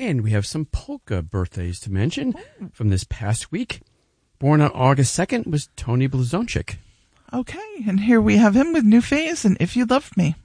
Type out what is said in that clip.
And we have some polka birthdays to mention from this past week. Born on August 2nd was Tony Blazonczyk. Okay, and here we have him with New Phase and If You Loved Me.